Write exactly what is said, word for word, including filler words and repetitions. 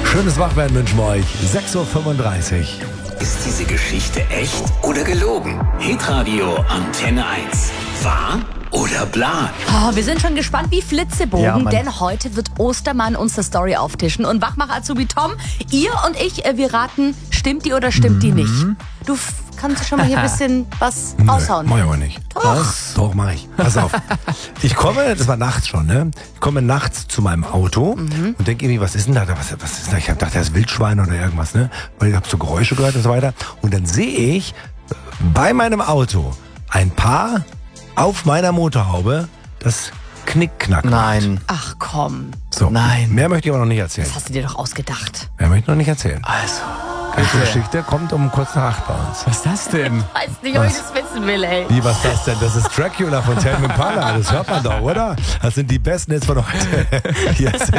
Schönes Wachwerden wünschen wir euch. sechs Uhr fünfunddreißig. Ist diese Geschichte echt oder gelogen? Hitradio Antenne eins. Wahr oder bla? Oh, wir sind schon gespannt wie Flitzebogen, Ja, Mann. denn heute wird Ostermann unsere Story auftischen. Und Wachmach-Azubi Tom, ihr und ich, äh, wir raten, stimmt die oder stimmt die nicht? Du f- kannst schon mal hier ein bisschen was raushauen. Mach ich aber nicht. Doch. Was? Doch, mach ich. Pass auf. Ich komme, das war nachts schon, ne? Ich komme nachts zu meinem Auto Mhm. und denke irgendwie, was ist denn da? Was, was ist denn da? Ich hab gedacht, das ist Wildschwein oder irgendwas, ne? Weil ich habe so Geräusche gehört und so weiter. Und dann sehe ich äh, bei meinem Auto ein Paar auf meiner Motorhaube, das Knickknack macht. Nein. Ach komm, So. Nein. Mehr möchte ich aber noch nicht erzählen. das hast du dir doch ausgedacht. Mehr möchte ich noch nicht erzählen. Also, Die Geschichte kommt um kurz nach acht bei uns. was ist das denn? Ich weiß nicht, ob ich das wissen will, ey. Wie, was ist das denn? Das ist Dracula von Tame Impala. Das hört man doch, oder? Das sind die besten Hits von heute. Hier sind